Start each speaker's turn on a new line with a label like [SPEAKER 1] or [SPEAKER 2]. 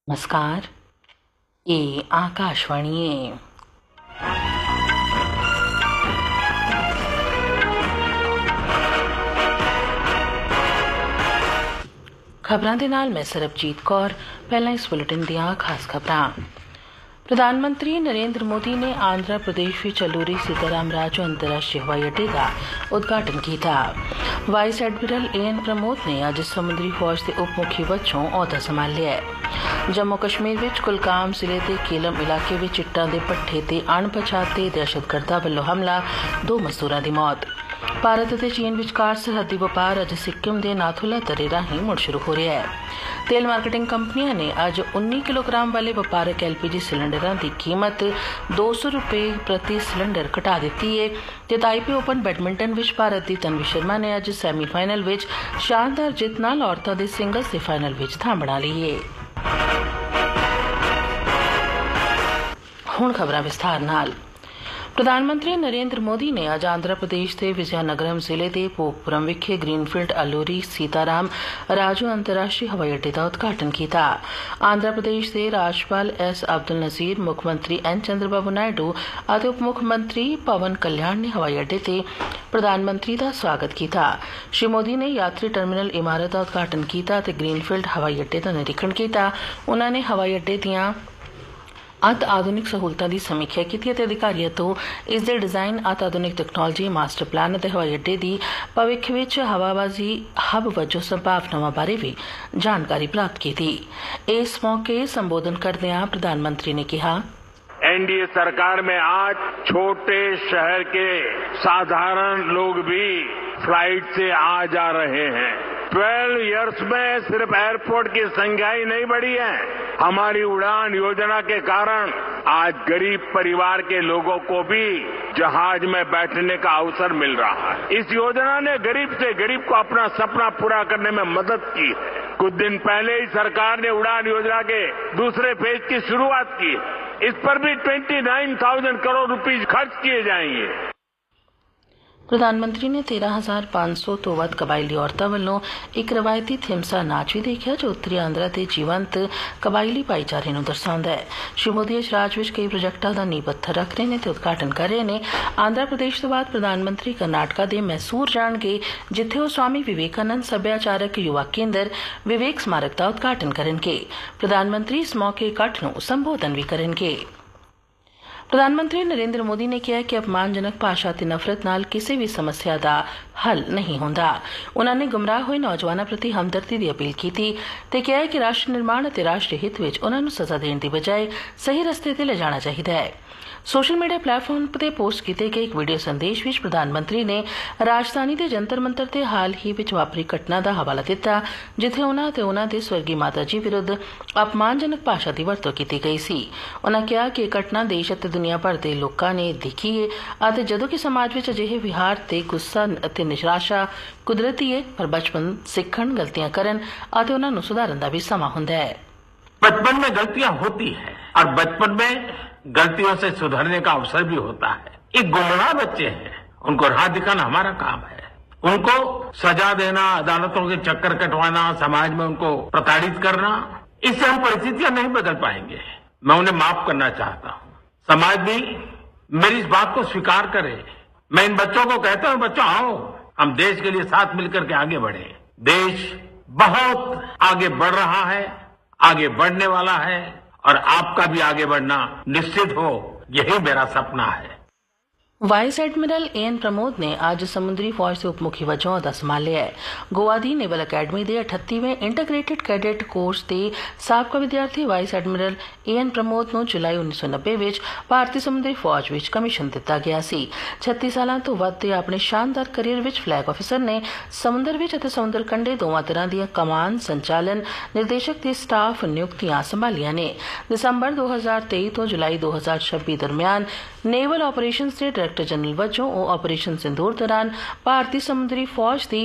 [SPEAKER 1] नमस्कार, ये आकाशवाणी है। खबरां दे नाल मैं सरबजीत कौर। पहला इस बुलेटिन दियां खास खबरां। प्रधानमंत्री नरेंद्र मोदी ने आंध्र प्रदेश विच अलूरी सीताराम राजू अंतर्राष्ट्रीय हवाई अड्डे का उद्घाटन किया। वाइस एडमिरल एन प्रमोद ने अज समुद्री फौज के उप मुखी वजों अहुदा संभालिया है। जम्मू कश्मीर विच कुलगाम जिले के केलम इलाके विच इट्टां दे भट्ठे ते अणपछाते दहशतगर्दां वल्लों हमला, 2 मजदूरां दी मौत। भारत और चीन विचकार सरहदी वपार अज सिक्किम के नाथुला दर्रे राहीं मुड़ शुरू हो रहा है। तेल मार्केटिंग कंपनियां ने अज 19 किलोग्राम वाले वपारक LPG सिलेंडरां की कीमत 200 रुपये प्रति सिलेंडर घटा दी है। ते ताइपे ओपन बैडमिंटन विच भारत की तन्वी शर्मा ने अज सैमीफाइनल विच शानदार जित नाल औरतां दे सिंगल्स दे फाइनल विच थां बना ली है। हुण खबरां विस्तार नाल। प्रधानमंत्री नरेंद्र मोदी ने अज आंध्र प्रदेश के विजयनगरम जिले के भोगपुरम विखे ग्रीनफील्ड अलूरी सीताराम राजू अंतर्राष्ट्रीय हवाई अड्डे का उद्घाटन किया। आंध्र प्रदेश के राज्यपाल S अब्दुल नज़ीर, मुख्यमंत्री N चंद्रबाबू नायडू और उप मुख्यमंत्री पवन कल्याण ने हवाई अड्डे से प्रधानमंत्री का स्वागत किया। श्री मोदी ने यात्री टर्मिनल इमारत का उद्घाटन किया और ग्रीनफील्ड हवाई अड्डे का निरीक्षण किया। उन्होंने हवाई अड्डे दियां अत आधुनिक सहूलतां की समीक्षा की ते अधिकारियों तो इसके डिजाइन अत आधुनिक तकनोलॉजी मास्टर प्लान और हवाई अड्डे की भविख विच हवाबाजी हब वजों संभावनावां बारे भी जानकारी प्राप्त की थी। इस मौके संबोधन करदे प्रधानमंत्री ने कहा,
[SPEAKER 2] एनडीए सरकार में आज छोटे शहर के साधारण लोग भी फ्लाइट से आ जा रहे हैं। 12 इयर्स में सिर्फ एयरपोर्ट की संख्या ही नहीं बढ़ी है, हमारी उड़ान योजना के कारण आज गरीब परिवार के लोगों को भी जहाज में बैठने का अवसर मिल रहा है। इस योजना ने गरीब से गरीब को अपना सपना पूरा करने में मदद की है। कुछ दिन पहले ही सरकार ने उड़ान योजना के दूसरे फेज की शुरुआत की। इस पर भी 29,000 करोड़ रुपए खर्च किए जाएंगे।
[SPEAKER 1] प्रधानमंत्री ने 13,500 तो वध कबायली औरतों वालों एक रवायती थिमसा नाच भी देखा जो उत्तरी आंध्रा के जीवंत कबायली भाईचारे को दर्शाता है। श्री मोदी इस राज में कई प्रोजेक्टों का नींह पत्थर रख रहे हैं तो उद्घाटन कर रहे हैं। आंध्र प्रदेश तो बाद प्रधानमंत्री कर्नाटका के मैसूर जाएंगे जिथे वो स्वामी विवेकानंद सभ्याचारक युवा केंद्र विवेक स्मारक का उद्घाटन करेंगे। प्रधानमंत्री इस मौके इकट्ठ को संबोधन भी करेंगे। प्रधानमंत्री नरेंद्र मोदी ने कहा कि अपमानजनक भाषा ते नफरत नाल किसी भी समस्या का हल नहीं होंदा। उन्होंने गुमराह हुए नौजवानों प्रति हमदर्दी की अपील की थी ते कहा कि राष्ट्र निर्माण और राष्ट्रीय हित विच उन्होंने सजा देने की बजाय सही रस्ते ते ले जाना चाहिए है। सोशल मीडिया प्लेटफॉर्म पर पोस्ट किए गए एक वीडियो संदेश में प्रधानमंत्री ने राजधानी के जंतर मंतर से हाल ही में वापरी घटना का हवाला दिता जिथे उन्होंने स्वर्गीय माता जी विरुद्ध अपमानजनक भाषा की वरतों की गई सी। उन्होंने कहा कि घटना देश और दुनिया भर के लोगों ने देखी है और जदों कि समाज में अजिहे विहार ते गुस्सा ते निराशा कुदरती है पर बचपन सीखण गलतियां करन और उन्होंने सुधारन का भी समा हुंदा है।
[SPEAKER 3] बचपन में गलतियां होती है और बचपन में गलतियों से सुधरने का अवसर भी होता है। एक गुमराह बच्चे हैं, उनको राह दिखाना हमारा काम है। उनको सजा देना, अदालतों के चक्कर कटवाना, समाज में उनको प्रताड़ित करना, इससे हम परिस्थितियां नहीं बदल पाएंगे। मैं उन्हें माफ करना चाहता हूं। समाज भी मेरी इस बात को स्वीकार करे। मैं इन बच्चों को कहता हूं, बच्चों आओ हम देश के लिए साथ मिलकर के आगे बढ़े। देश बहुत आगे बढ़ रहा है, आगे बढ़ने वाला है और आपका भी आगे बढ़ना निश्चित हो, यही मेरा सपना है।
[SPEAKER 1] वाइस एडमिरल एन प्रमोद ने आज समुद्री फौज से उपमुखी वजों अहदा संभालिया है। गोवा दी नेवल अकैडमी के 38वें इंटीग्रेटेड कैडेट कोर्स के साबका विद्यार्थी वाइस एडमिरल एन प्रमोद को जुलाई 1990 में भारतीय समुद्री फौज में कमीशन दिता गया सी। 36 साल तो वध के अपने शानदार करियर में फ्लैग ऑफिसर ने समुद्र में समुद्र कंढे दोवां तरह दी कमान, संचालन, निर्देशक ते स्टाफ नियुक्तियां संभालियां ने। दिसंबर 2023 तो जुलाई 2026 दरमियान नेवल ऑपरेशंस के डायरेक्टर जनरल वजों ऑपरेशन सिंदूर दौरान भारतीय समुद्री फौज की